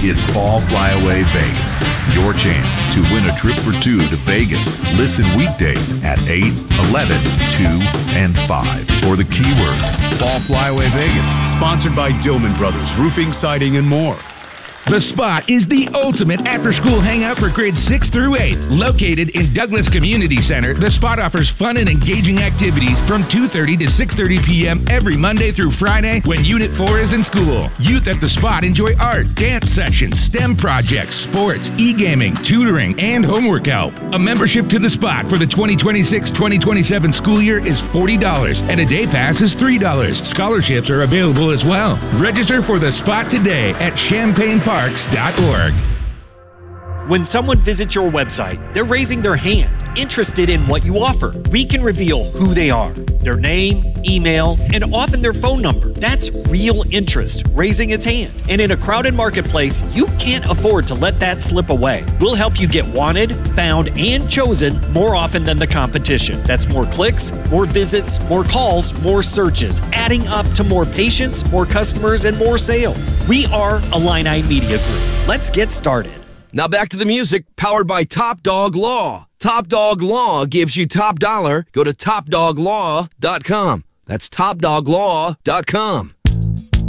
It's Fall Flyaway Vegas, your chance to win a trip for two to Vegas. Listen weekdays at 8, 11, 2, and 5 for the keyword Fall Flyaway Vegas. Sponsored by Dillman Brothers, Roofing, Siding, and more. The Spot is the ultimate after-school hangout for grades 6 through 8. Located in Douglas Community Center, The Spot offers fun and engaging activities from 2:30 to 6:30 p.m. every Monday through Friday when Unit 4 is in school. Youth at The Spot enjoy art, dance sessions, STEM projects, sports, e-gaming, tutoring, and homework help. A membership to The Spot for the 2026-2027 school year is $40, and a day pass is $3. Scholarships are available as well. Register for The Spot today at ChampagneParks.org. When someone visits your website, they're raising their hand, interested in what you offer. We can reveal who they are, their name, email, and often their phone number. That's real interest raising its hand. And in a crowded marketplace, you can't afford to let that slip away. We'll help you get wanted, found, and chosen more often than the competition. That's more clicks, more visits, more calls, more searches, adding up to more patients, more customers, and more sales. We are Illini Media Group. Let's get started. Now back to the music, powered by Top Dog Law. Top Dog Law gives you top dollar. Go to topdoglaw.com. That's topdoglaw.com.